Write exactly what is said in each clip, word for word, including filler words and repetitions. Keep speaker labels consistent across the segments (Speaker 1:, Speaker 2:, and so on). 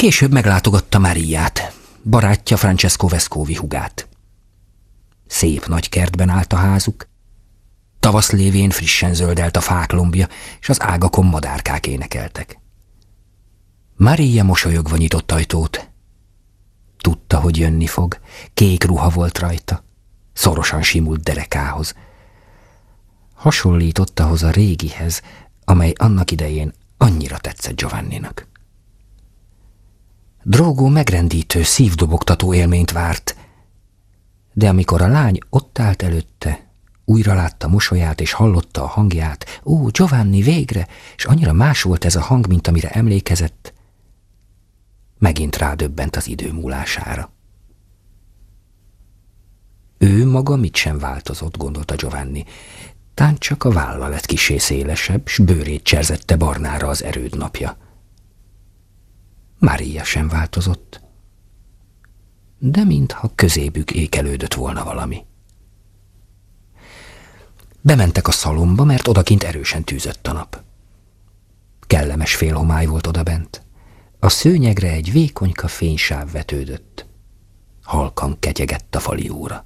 Speaker 1: Később meglátogatta Mariát, barátja Francesco Vescovi hugát. Szép nagy kertben állt a házuk. Tavasz lévén frissen zöldelt a fák lombja, és az ágakon madárkák énekeltek. Maria mosolyogva nyitott ajtót. Tudta, hogy jönni fog. Kék ruha volt rajta. Szorosan simult derekához. Hasonlított ahhoz a régihez, amely annak idején annyira tetszett Giovanninak. Drogo megrendítő, szívdobogtató élményt várt, de amikor a lány ott állt előtte, újra látta mosolyát és hallotta a hangját, ó, Giovanni, végre, és annyira más volt ez a hang, mint amire emlékezett, megint rádöbbent az idő múlására. Ő maga mit sem változott, gondolta Giovanni, tán csak a válla lett kissé szélesebb, s bőrét cserzette barnára az erőd napja. Maria sem változott, de mintha közébük ékelődött volna valami. Bementek a szalomba, mert odakint erősen tűzött a nap. Kellemes félhomály volt odabent. A szőnyegre egy vékonyka fénysáv vetődött. Halkan ketyegett a fali óra.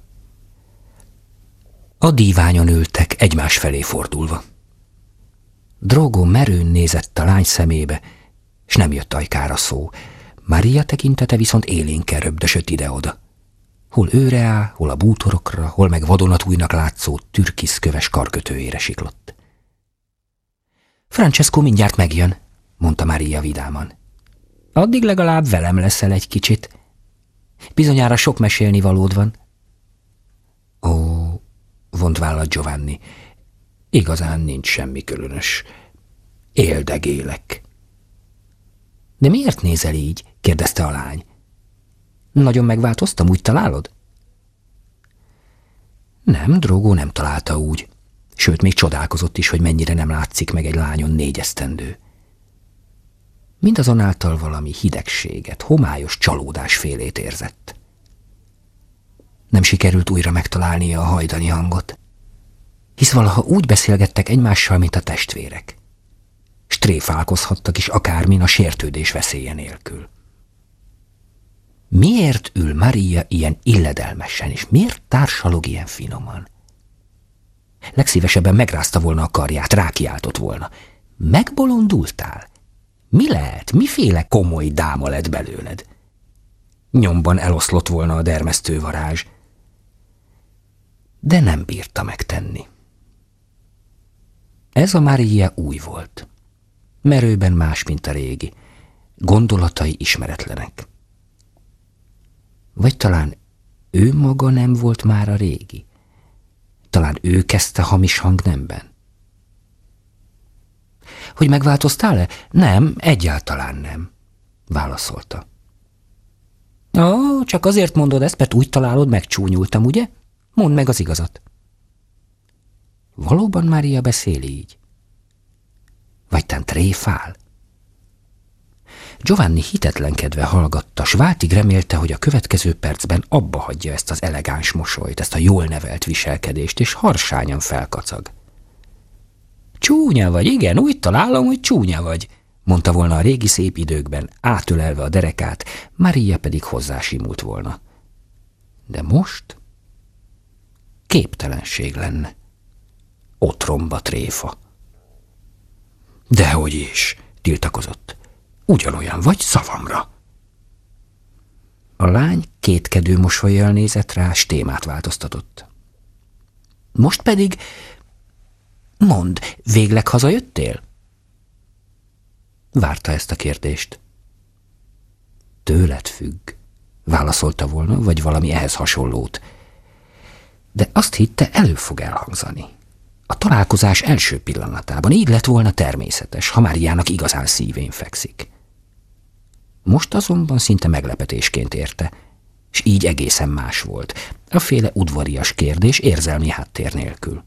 Speaker 1: A díványon ültek, egymás felé fordulva. Drogo merőn nézett a lány szemébe, s nem jött ajkára szó. Maria tekintete viszont élénken röbdösött ide-oda. Hol őre áll, hol a bútorokra, hol meg vadonatújnak látszó türkiszköves karkötőjére siklott. Francesco mindjárt megjön, mondta Maria vidáman. Addig legalább velem leszel egy kicsit. Bizonyára sok mesélni valód van. Ó, vont vállat Giovanni. Igazán nincs semmi különös. Éldegélek. De miért nézel így? Kérdezte a lány. Nagyon megváltoztam, úgy találod? Nem, Drogo nem találta úgy. Sőt, még csodálkozott is, hogy mennyire nem látszik meg egy lányon négy esztendő. Mindazonáltal valami hidegséget, homályos csalódásfélét érzett. Nem sikerült újra megtalálnia a hajdani hangot, hisz valaha úgy beszélgettek egymással, mint a testvérek. S tréfálkozhattak is akármin a sértődés veszélye nélkül. Miért ül Maria ilyen illedelmesen, és miért társalog ilyen finoman? Legszívesebben megrázta volna a karját, rákiáltott volna. Megbolondultál? Mi lehet, miféle komoly dáma lett belőled? Nyomban eloszlott volna a dermesztő varázs, de nem bírta megtenni. Ez a Maria új volt. Merőben más, mint a régi. Gondolatai ismeretlenek. Vagy talán ő maga nem volt már a régi. Talán ő kezdte hamis hangnemben. Hogy megváltoztál-e? Nem, egyáltalán nem, válaszolta. Ó, csak azért mondod ezt, mert úgy találod, megcsúnyultam, ugye? Mondd meg az igazat. Valóban Maria beszél így? Vagy tán tréfál? Giovanni hitetlenkedve hallgatta, s váltig remélte, hogy a következő percben abba hagyja ezt az elegáns mosolyt, ezt a jól nevelt viselkedést, és harsányan felkacag. Csúnya vagy, igen, úgy találom, hogy csúnya vagy, mondta volna a régi szép időkben, átölelve a derekát, Maria pedig hozzásimult volna. De most képtelenség lenne. Otromba tréfa. Dehogy is, tiltakozott. Ugyanolyan vagy szavamra. A lány kétkedő mosollyal nézett rá, s témát változtatott. Most pedig, mondd, végleg hazajöttél? Várta ezt a kérdést. Tőled függ, válaszolta volna, vagy valami ehhez hasonlót. De azt hitte, elő fog elhangzani. A találkozás első pillanatában így lett volna természetes, ha Máriának igazán szívén fekszik. Most azonban szinte meglepetésként érte, s így egészen más volt, a féle udvarias kérdés érzelmi háttér nélkül.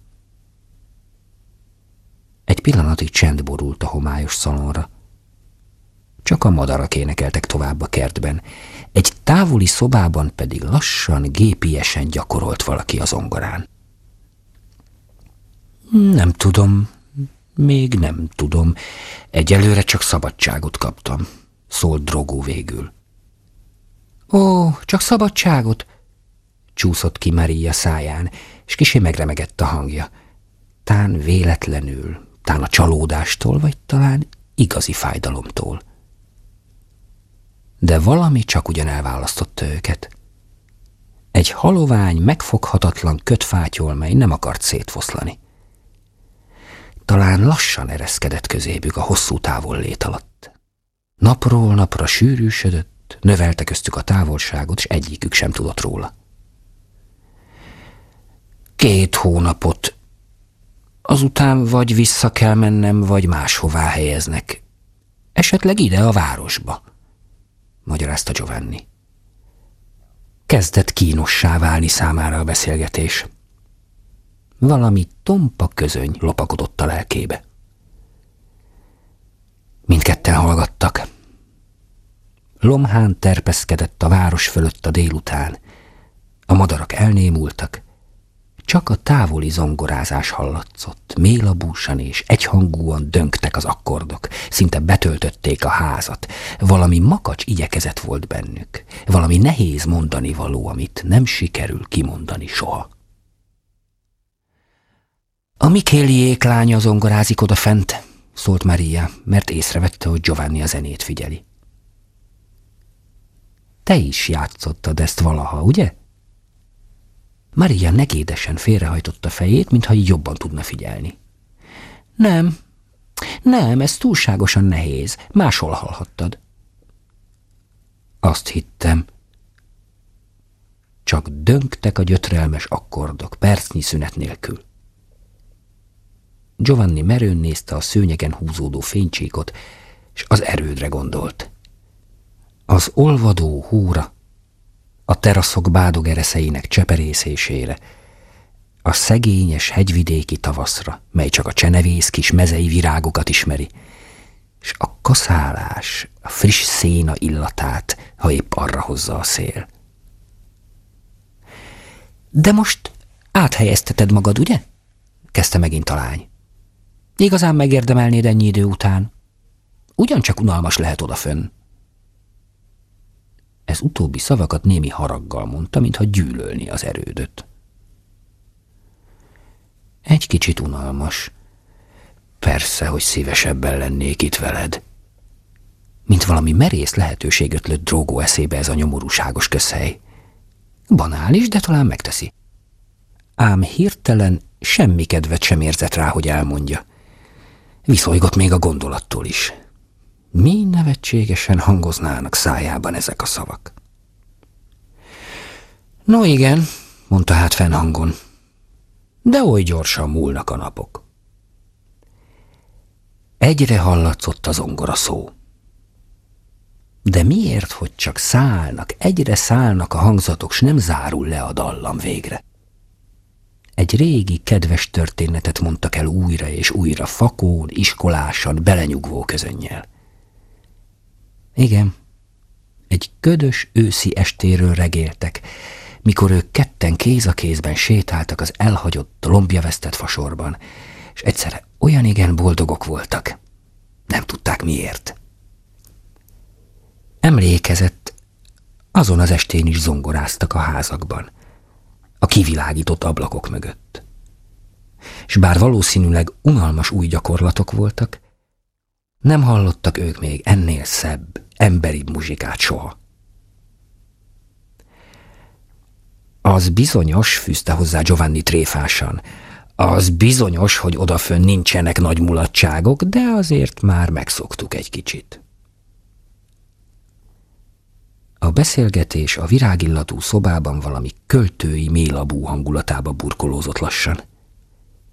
Speaker 1: Egy pillanatig csend borult a homályos szalonra. Csak a madarak énekeltek tovább a kertben, egy távoli szobában pedig lassan, gépiesen gyakorolt valaki a zongorán. Nem tudom, még nem tudom, egyelőre csak szabadságot kaptam. szólt Drogo végül. Ó, csak szabadságot, csúszott ki Maria száján, és kissé megremegett a hangja. Tán véletlenül, tán a csalódástól, vagy talán igazi fájdalomtól. De valami csak ugyan elválasztotta őket. Egy halovány, megfoghatatlan kötfátyol, mely nem akart szétfoszlani. Talán lassan ereszkedett közébük a hosszú távollét alatt. Napról napra sűrűsödött, növelte köztük a távolságot, és egyikük sem tudott róla. Két hónapot. Azután vagy vissza kell mennem, vagy máshová helyeznek. Esetleg ide a városba, magyarázta Giovanni. Kezdett kínossá válni számára a beszélgetés. Valami tompa közöny lopakodott a lelkébe. Mindketten hallgattak. Lomhán terpeszkedett a város fölött a délután. A madarak elnémultak. Csak a távoli zongorázás hallatszott, mélabúsan és egyhangúan döngtek az akkordok, szinte betöltötték a házat. Valami makacs igyekezet volt bennük, valami nehéz mondani való, amit nem sikerül kimondani soha. A Mikéliék lánya zongorázik odafent, szólt Maria, mert észrevette, hogy Giovanni a zenét figyeli. Te is játszottad ezt valaha, ugye? Maria negédesen félrehajtotta fejét, mintha így jobban tudna figyelni. Nem, nem, ez túlságosan nehéz, máshol hallhattad. Azt hittem. Csak döngtek a gyötrelmes akkordok, percnyi szünet nélkül. Giovanni merőn nézte a szőnyegen húzódó fénycsíkot, és az erődre gondolt. Az olvadó hóra, a teraszok bádogereszeinek cseperészésére, a szegényes hegyvidéki tavaszra, mely csak a csenevész kis mezei virágokat ismeri, és a kaszálás, a friss széna illatát, ha épp arra hozza a szél. De most áthelyezteted magad, ugye? Kezdte megint a lány. Igazán megérdemelnéd ennyi idő után? Ugyancsak unalmas lehet odafönn. Ez utóbbi szavakat némi haraggal mondta, mintha gyűlölni az erődöt. Egy kicsit unalmas. Persze, hogy szívesebben lennék itt veled. Mint valami merész lehetőség ötlött Drogo eszébe ez a nyomorúságos közhely. Banális, de talán megteszi. Ám hirtelen semmi kedvet sem érzett rá, hogy elmondja. Viszolygott még a gondolattól is. Mi nevetségesen hangoznának szájában ezek a szavak. No igen, mondta hát fennhangon, de oly gyorsan múlnak a napok. Egyre hallatszott a zongora szó. De miért, hogy csak szállnak, egyre szállnak a hangzatok, s nem zárul le a dallam végre? Egy régi, kedves történetet mondtak el újra és újra, fakón, iskolásan, belenyugvó közönnyel. Igen, egy ködös őszi estéről regéltek, mikor ők ketten kéz a kézben sétáltak az elhagyott, lombjavesztett fasorban, és egyszerre olyan igen boldogok voltak. Nem tudták miért. Emlékezett, azon az estén is zongoráztak a házakban, a kivilágított ablakok mögött. És bár valószínűleg unalmas új gyakorlatok voltak, nem hallottak ők még ennél szebb, emberibb muzsikát soha. Az bizonyos, fűzte hozzá Giovanni tréfásan, az bizonyos, hogy odafönn nincsenek nagy mulatságok, de azért már megszoktuk egy kicsit. A beszélgetés a virágillatú szobában valami költői mélabú hangulatába burkolózott lassan.